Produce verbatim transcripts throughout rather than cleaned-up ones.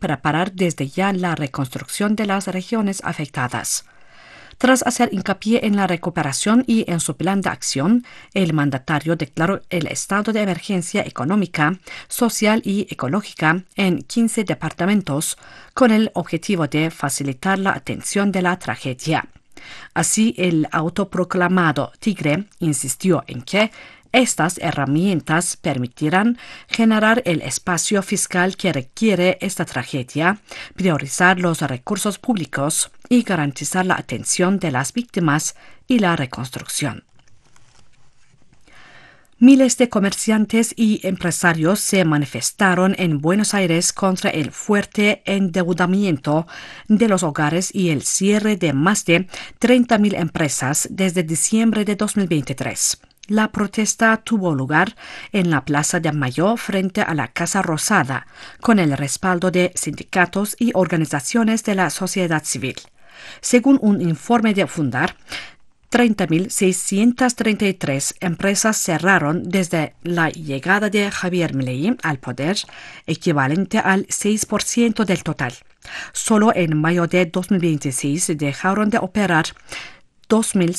preparar desde ya la reconstrucción de las regiones afectadas. Tras hacer hincapié en la recuperación y en su plan de acción, el mandatario declaró el estado de emergencia económica, social y ecológica en quince departamentos con el objetivo de facilitar la atención de la tragedia. Así, el autoproclamado Tigre insistió en que estas herramientas permitirán generar el espacio fiscal que requiere esta tragedia, priorizar los recursos públicos y garantizar la atención de las víctimas y la reconstrucción. Miles de comerciantes y empresarios se manifestaron en Buenos Aires contra el fuerte endeudamiento de los hogares y el cierre de más de treinta mil empresas desde diciembre de dos mil veintitrés. La protesta tuvo lugar en la Plaza de Mayo frente a la Casa Rosada, con el respaldo de sindicatos y organizaciones de la sociedad civil. Según un informe de Fundar, treinta mil seiscientas treinta y tres empresas cerraron desde la llegada de Javier Milei al poder, equivalente al seis por ciento del total. Solo en mayo de dos mil veintiséis dejaron de operar dos mil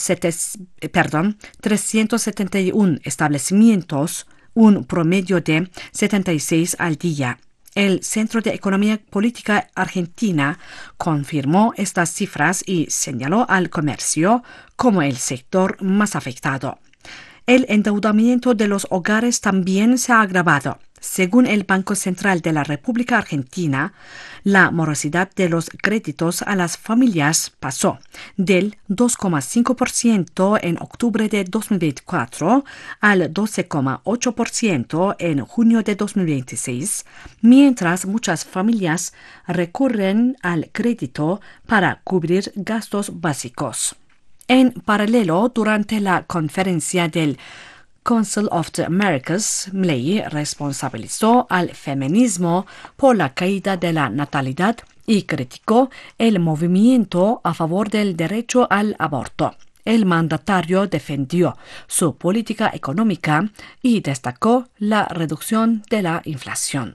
trescientos setenta y uno establecimientos, un promedio de setenta y seis al día. El Centro de Economía Política Argentina confirmó estas cifras y señaló al comercio como el sector más afectado. El endeudamiento de los hogares también se ha agravado. Según el Banco Central de la República Argentina, la morosidad de los créditos a las familias pasó del dos coma cinco por ciento en octubre de dos mil veinticuatro al doce coma ocho por ciento en junio de dos mil veintiséis, mientras muchas familias recurren al crédito para cubrir gastos básicos. En paralelo, durante la conferencia del Council of the Americas, Milei responsabilizó al feminismo por la caída de la natalidad y criticó el movimiento a favor del derecho al aborto. El mandatario defendió su política económica y destacó la reducción de la inflación.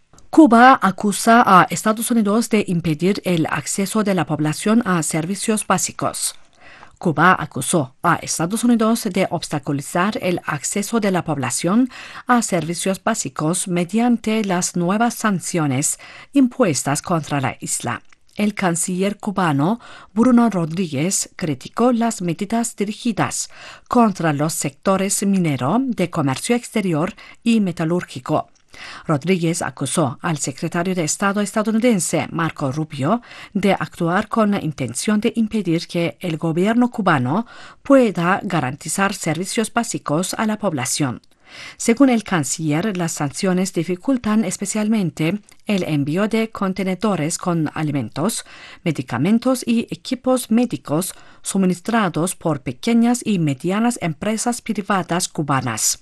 Cuba acusa a Estados Unidos de impedir el acceso de la población a servicios básicos. Cuba acusó a Estados Unidos de obstaculizar el acceso de la población a servicios básicos mediante las nuevas sanciones impuestas contra la isla. El canciller cubano Bruno Rodríguez criticó las medidas dirigidas contra los sectores minero, de comercio exterior y metalúrgico. Rodríguez acusó al secretario de Estado estadounidense Marco Rubio de actuar con la intención de impedir que el gobierno cubano pueda garantizar servicios básicos a la población. Según el canciller, las sanciones dificultan especialmente el envío de contenedores con alimentos, medicamentos y equipos médicos suministrados por pequeñas y medianas empresas privadas cubanas.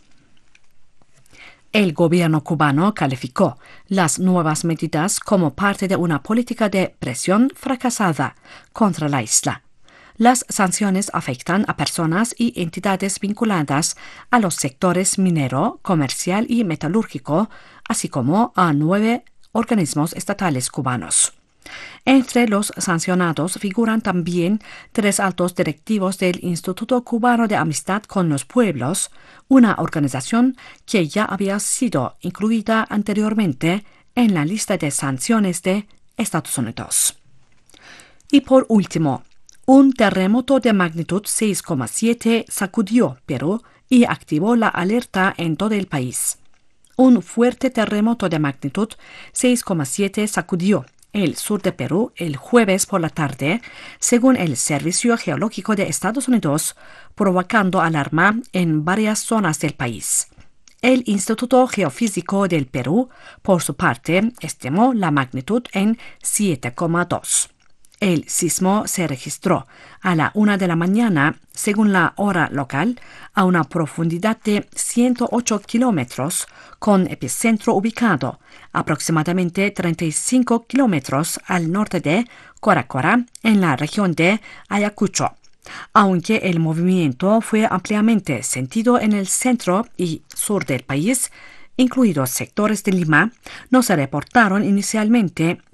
El gobierno cubano calificó las nuevas medidas como parte de una política de presión fracasada contra la isla. Las sanciones afectan a personas y entidades vinculadas a los sectores minero, comercial y metalúrgico, así como a nueve organismos estatales cubanos. Entre los sancionados figuran también tres altos directivos del Instituto Cubano de Amistad con los Pueblos, una organización que ya había sido incluida anteriormente en la lista de sanciones de Estados Unidos. Y por último, un terremoto de magnitud seis coma siete sacudió Perú y activó la alerta en todo el país. Un fuerte terremoto de magnitud seis coma siete sacudió el sur de Perú el jueves por la tarde, según el Servicio Geológico de Estados Unidos, provocando alarma en varias zonas del país. El Instituto Geofísico del Perú, por su parte, estimó la magnitud en siete coma dos. El sismo se registró a la una de la mañana, según la hora local, a una profundidad de ciento ocho kilómetros, con epicentro ubicado aproximadamente treinta y cinco kilómetros al norte de Coracora, en la región de Ayacucho. Aunque el movimiento fue ampliamente sentido en el centro y sur del país, incluidos sectores de Lima, no se reportaron inicialmente